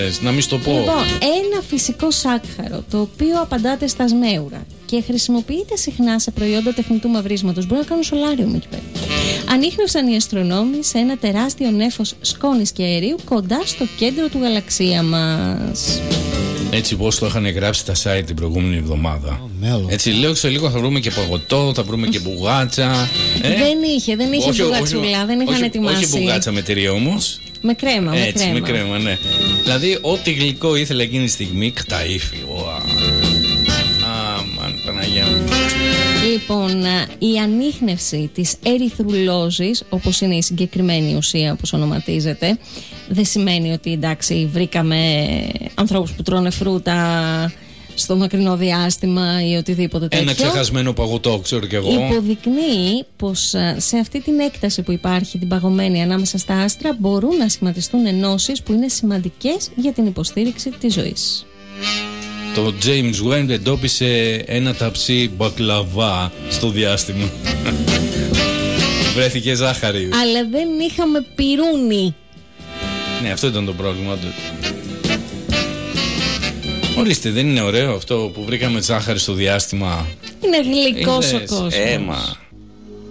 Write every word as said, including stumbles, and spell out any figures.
λες, να μην στο πω. Λοιπόν, ένα φυσικό σάκχαρο το οποίο απαντάται στα σμέουρα και χρησιμοποιείται συχνά σε προϊόντα τεχνητού μαυρίσματος. Μπορεί να κάνουν σολάριουμ εκεί πέρα. Ανίχνευσαν οι αστρονόμοι σε ένα τεράστιο νέφος σκόνης και αερίου κοντά στο κέντρο του γαλαξία μας. Έτσι πως το είχαν γράψει τα site την προηγούμενη εβδομάδα. Oh, έτσι λέω σε λίγο θα βρούμε και παγωτό, θα βρούμε και μπουγάτσα. ε? Δεν είχε, δεν είχε όχι, μπουγατσούλα, όχι, δεν είχαν όχι, ετοιμάσει. Όχι μπουγάτσα με τυρί όμως. Με κρέμα, με έτσι, κρέμα. με κρέμα, ναι. Δηλαδή ό,τι γλυκό ήθελε εκείνη τη στιγμή κταΐφι. Αμαν, Παναγιά μου. Λοιπόν, η ανίχνευση της ερυθρουλόζης, όπως είναι η συγκεκριμένη ουσία όπως ονοματίζεται, δεν σημαίνει ότι εντάξει βρήκαμε ανθρώπους που τρώνε φρούτα στο μακρινό διάστημα ή οτιδήποτε τέτοιο. Ένα ξεχασμένο παγωτό, ξέρω κι εγώ. Υποδεικνύει πως σε αυτή την έκταση που υπάρχει την παγωμένη ανάμεσα στα άστρα μπορούν να σχηματιστούν ενώσεις που είναι σημαντικές για την υποστήριξη της ζωής. Το James Webb εντόπισε ένα ταψί μπακλαβά στο διάστημα. Βρέθηκε ζάχαρη. Αλλά δεν είχαμε πυρούνι. Ναι, αυτό ήταν το πρόβλημα του. Ορίστε, δεν είναι ωραίο αυτό που βρήκαμε ζάχαρη στο διάστημα? Είναι γλυκός ο κόσμος. Έμα.